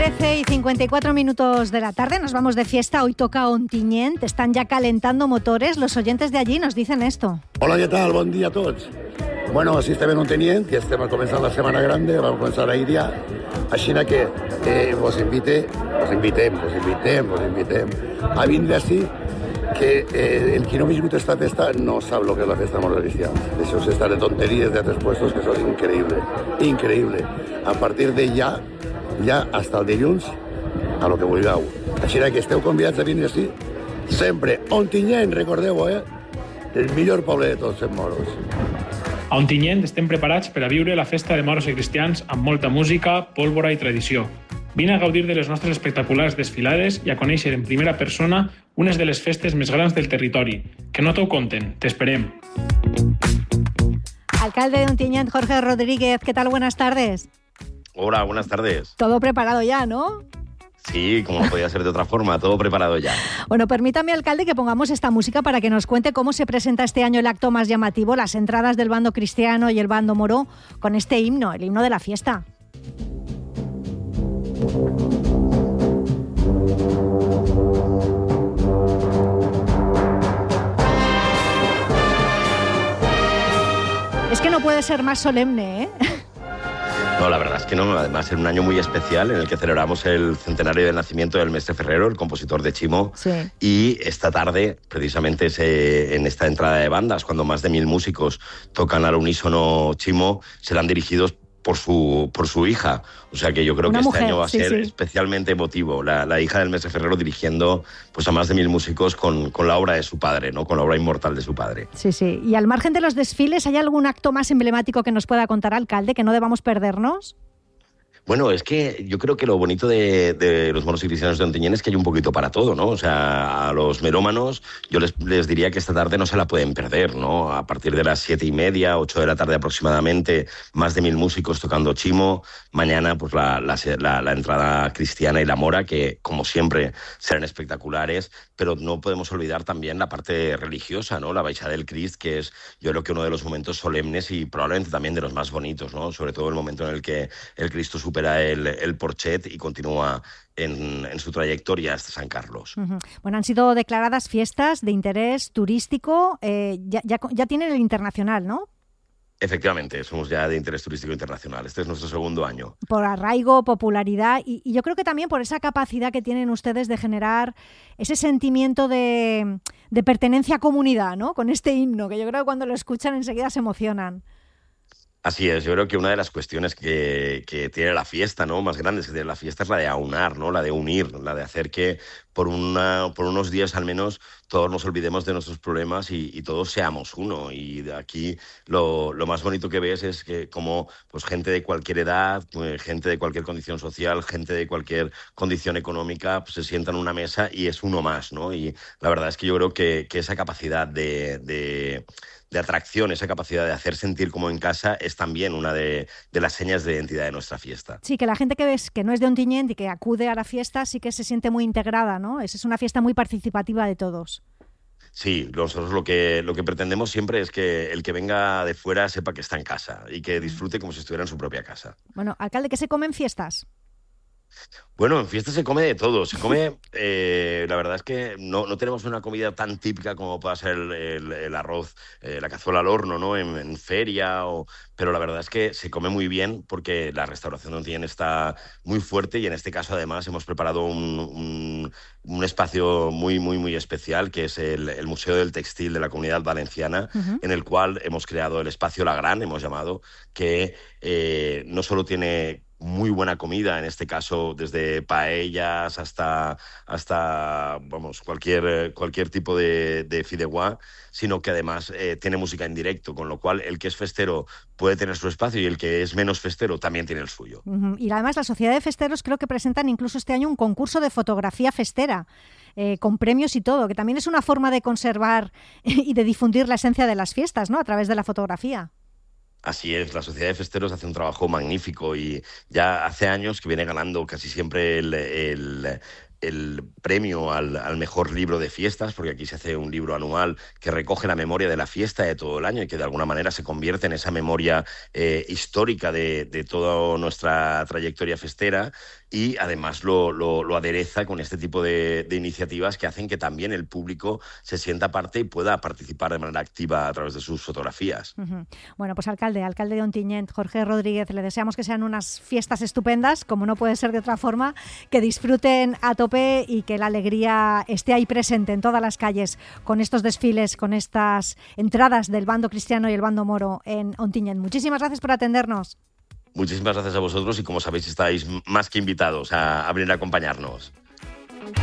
13:54 de la tarde, nos vamos de fiesta. Hoy toca Ontinyent, están ya calentando motores. Los oyentes de allí nos dicen esto. Hola, què tal? Bon dia a tots. Bueno, així estem en Ontinyent, ja estem començant la setmana grande, vam començar ahir ja. Així que vos invitem a vindre així, que el qui no ha viscut esta festa no sap lo que és la festa de Moros Cristians. Això és estar de tonteries de altres puestos que són increïble. A partir de ja hasta el dilluns, a lo que vulgueu. Així que esteu convidats a vindre així, sempre. Ontinyent, recordeu, el millor poble de tots en moros. A Ontinyent estem preparats per a viure la festa de moros i cristians amb molta música, pólvora i tradició. Vine a gaudir de les nostres espectaculars desfilades i a conèixer en primera persona unes de les festes més grans del territori. Que no t'ho conten, t'esperem. Alcalde de Ontinyent, Jorge Rodríguez, ¿qué tal? Buenas tardes. Hola, buenas tardes. Todo preparado ya, ¿no? Sí, como no podía ser de otra forma, todo preparado ya. Bueno, permítame, alcalde, que pongamos esta música para que nos cuente cómo se presenta este año el acto más llamativo, las entradas del bando cristiano y el bando moro, con este himno, el himno de la fiesta. Es que no puede ser más solemne, ¿eh? No, la verdad es que no. Además, es un año muy especial en el que celebramos el centenario del nacimiento del Mestre Ferrero, el compositor de Chimo. Sí. Y esta tarde, precisamente en esta entrada de bandas, cuando más de 1000 músicos tocan al unísono Chimo, serán dirigidos por su hija. O sea que yo creo que este año va a ser especialmente emotivo. La hija del Mestre Ferrero dirigiendo pues, a más de 1000 músicos con la obra de su padre, ¿no? Con la obra inmortal de su padre. Sí, sí. Y al margen de los desfiles, ¿hay algún acto más emblemático que nos pueda contar, alcalde, que no debamos perdernos? Bueno, es que yo creo que lo bonito de los moros y cristianos de Ontinyent es que hay un poquito para todo, ¿no? O sea, a los melómanos yo les diría que esta tarde no se la pueden perder, ¿no? A partir de las 7:30, 8 de la tarde aproximadamente, más de 1000 músicos tocando Chimo. Mañana, pues la entrada cristiana y la mora, que como siempre serán espectaculares, pero no podemos olvidar también la parte religiosa, ¿no? La Baixada del Crist, que es yo creo que uno de los momentos solemnes y probablemente también de los más bonitos, ¿no? Sobre todo el momento en el que el Cristo supera el porchet y continúa en su trayectoria hasta San Carlos. Uh-huh. Bueno, han sido declaradas fiestas de interés turístico, ya tienen el internacional, ¿no? Efectivamente, somos ya de interés turístico internacional. Este es nuestro segundo año. Por arraigo, popularidad y yo creo que también por esa capacidad que tienen ustedes de generar ese sentimiento de pertenencia a comunidad, ¿no? Con este himno, que yo creo que cuando lo escuchan enseguida se emocionan. Así es, yo creo que una de las cuestiones que tiene la fiesta, ¿no? Más grandes que tiene la fiesta es la de aunar, ¿no? La de unir, la de hacer que por unos días al menos todos nos olvidemos de nuestros problemas y todos seamos uno. Y de aquí lo más bonito que ves es que como pues, gente de cualquier edad, gente de cualquier condición social, gente de cualquier condición económica, pues, se sienta en una mesa y es uno más, ¿no? Y la verdad es que yo creo que esa capacidad de atracción, esa capacidad de hacer sentir como en casa es también una de las señas de identidad de nuestra fiesta. Sí, que la gente que ves que no es de Ontinyent y que acude a la fiesta sí que se siente muy integrada, ¿no? Es una fiesta muy participativa de todos. Sí, nosotros lo que pretendemos siempre es que el que venga de fuera sepa que está en casa y que disfrute como si estuviera en su propia casa. Bueno, alcalde, ¿qué se come en fiestas? Bueno, en fiestas se come de todo. Se come, la verdad es que no tenemos una comida tan típica como pueda ser el arroz, la cazuela al horno, ¿no? En feria, pero la verdad es que se come muy bien porque la restauración de Ontinyent está muy fuerte y en este caso además hemos preparado un espacio muy, muy, muy especial que es el Museo del Textil de la Comunidad Valenciana, uh-huh. En el cual hemos creado el espacio La Gran, hemos llamado, que no solo tiene muy buena comida, en este caso desde paellas hasta vamos, cualquier tipo de fideuà, sino que además tiene música en directo, con lo cual el que es festero puede tener su espacio y el que es menos festero también tiene el suyo. Uh-huh. Y además la Sociedad de Festeros creo que presentan incluso este año un concurso de fotografía festera, con premios y todo, que también es una forma de conservar y de difundir la esencia de las fiestas, ¿no? A través de la fotografía. Así es, la Sociedad de Festeros hace un trabajo magnífico y ya hace años que viene ganando casi siempre el premio al mejor libro de fiestas, porque aquí se hace un libro anual que recoge la memoria de la fiesta de todo el año y que de alguna manera se convierte en esa memoria histórica de toda nuestra trayectoria festera. y además lo adereza con este tipo de iniciativas que hacen que también el público se sienta parte y pueda participar de manera activa a través de sus fotografías. Bueno, pues alcalde de Ontinyent, Jorge Rodríguez, le deseamos que sean unas fiestas estupendas, como no puede ser de otra forma, que disfruten a tope y que la alegría esté ahí presente en todas las calles con estos desfiles, con estas entradas del bando cristiano y el bando moro en Ontinyent. Muchísimas gracias por atendernos. Muchísimas gracias a vosotros y como sabéis estáis más que invitados a venir a acompañarnos.